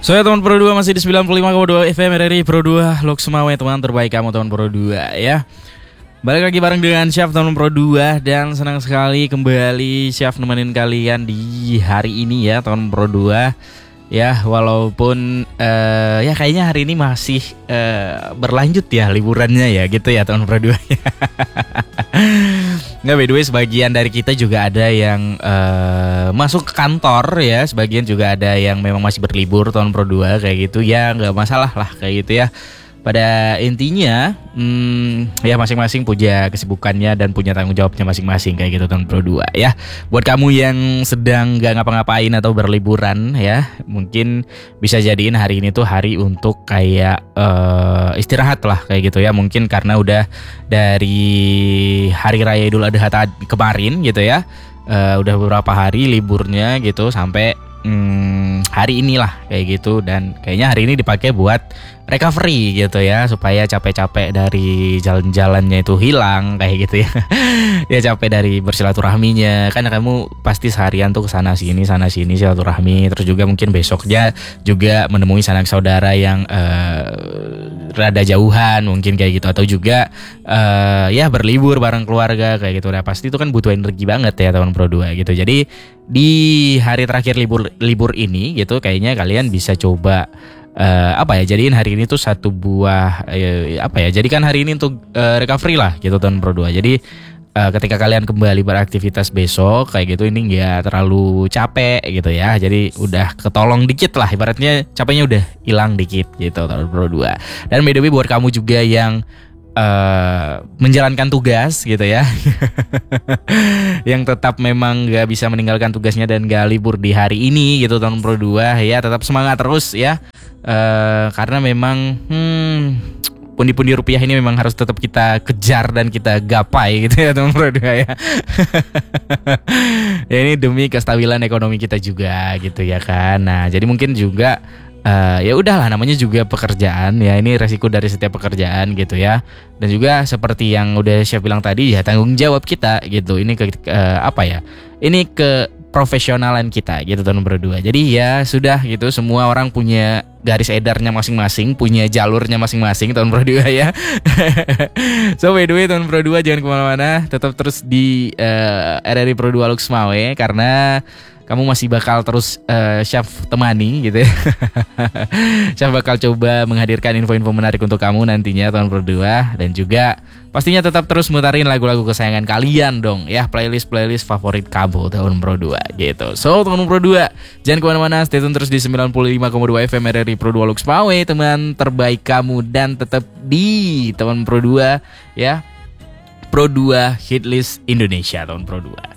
Saya teman Pro 2 masih di 95,2 FM RRI Pro 2 Lok Semawe, teman terbaik kamu teman Pro 2 ya. Balik lagi bareng dengan Chef teman Pro 2. Dan senang sekali kembali Chef nemenin kalian di hari ini ya teman Pro 2. Ya walaupun ya kayaknya hari ini masih berlanjut ya liburannya ya gitu ya teman Pro 2. Nggak, by the way sebagian dari kita juga ada yang masuk ke kantor ya. Sebagian juga ada yang memang masih berlibur tahun Pro 2 kayak gitu ya. Nggak masalah lah kayak gitu ya. Pada intinya ya masing-masing punya kesibukannya dan punya tanggung jawabnya masing-masing kayak gitu tahun Pro 2 ya. Buat kamu yang sedang nggak ngapa-ngapain atau berliburan ya, mungkin bisa jadiin hari ini tuh hari untuk kayak istirahat lah kayak gitu ya. Mungkin karena udah dari Hari Raya Idul Adha kemarin gitu ya, udah beberapa hari liburnya gitu sampai hari inilah kayak gitu. Dan kayaknya hari ini dipakai buat recovery gitu ya, supaya capek-capek dari jalan-jalannya itu hilang kayak gitu ya. Ya capek dari bersilaturahminya, kan kamu pasti seharian tuh sana sini silaturahmi. Terus juga mungkin besoknya juga menemui sanak saudara yang rada jauhan mungkin kayak gitu. Atau juga ya berlibur bareng keluarga kayak gitu. Nah pasti itu kan butuh energi banget ya teman Pro 2 gitu. Jadi di hari terakhir libur ini gitu, kayaknya kalian bisa coba jadiin hari ini tuh satu buah jadikan hari ini untuk recovery lah gitu tahun Pro 2. Jadi ketika kalian kembali beraktivitas besok kayak gitu, ini nggak terlalu capek gitu ya. Jadi udah ketolong dikit lah, ibaratnya capeknya udah hilang dikit gitu tahun Pro 2. Dan by the way buat kamu juga yang menjalankan tugas gitu ya, yang tetap memang gak bisa meninggalkan tugasnya dan gak libur di hari ini gitu tahun Pro 2 ya, tetap semangat terus ya. Karena memang pundi-pundi rupiah ini memang harus tetap kita kejar dan kita gapai gitu ya teman Pro 2 ya. Ya ini demi kestabilan ekonomi kita juga gitu ya kan. Nah jadi mungkin juga ya udahlah, namanya juga pekerjaan ya, ini resiko dari setiap pekerjaan gitu ya. Dan juga seperti yang udah Chef bilang tadi ya, tanggung jawab kita gitu. Ini ini ke profesionalan kita gitu tahun Pro 2. Jadi ya sudah gitu, semua orang punya garis edarnya masing-masing, punya jalurnya masing-masing tahun Pro 2 ya. So by the way tahun Pro 2 jangan kemana-mana, tetap terus di RRI Pro 2 Lok Semawe, karena kamu masih bakal terus Chef temani gitu ya. Chef bakal coba menghadirkan info-info menarik untuk kamu nantinya tahun Pro 2. Dan juga pastinya tetap terus mutarin lagu-lagu kesayangan kalian dong ya, playlist favorit kamu tahun Pro 2 gitu. So tahun Pro 2 jangan kemana-mana, stay tune terus di 95,2 FM RRI Pro 2 Lok Semawe, teman terbaik kamu. Dan tetap di teman Pro 2 ya, Pro 2 Hitlist Indonesia tahun Pro 2.